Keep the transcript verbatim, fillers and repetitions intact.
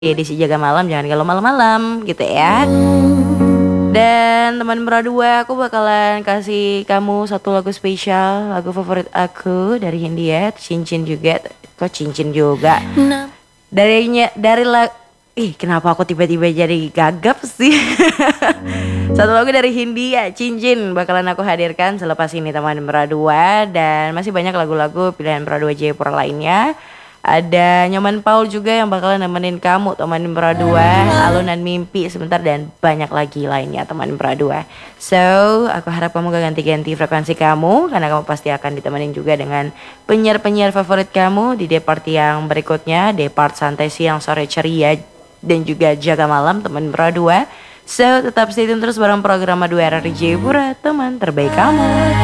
Edisi Jaga Malam jangan galau malam-malam gitu ya. Dan teman Mera dua, aku bakalan kasih kamu satu lagu spesial, lagu favorit aku dari Hindia, Cincin juga. Kok cincin juga? Darinya dari la Ih, kenapa aku tiba-tiba jadi gagap sih? Satu lagu dari Hindia, Cincin, bakalan aku hadirkan selepas ini teman Mera dua. Dan masih banyak lagu-lagu pilihan Mera dua Jayapura lainnya. Ada Nyoman Paul juga yang bakalan nemenin kamu teman Mera dua, Alunan Mimpi sebentar, dan banyak lagi lainnya teman Mera dua. So, aku harap kamu gak ganti-ganti frekuensi kamu, karena kamu pasti akan ditemenin juga dengan penyiar-penyiar favorit kamu di depart yang berikutnya, depart santai siang sore ceria dan juga Jaga Malam teman Mera dua. So, tetap stay tune terus bareng program dua R R Jayapura, teman terbaik kamu.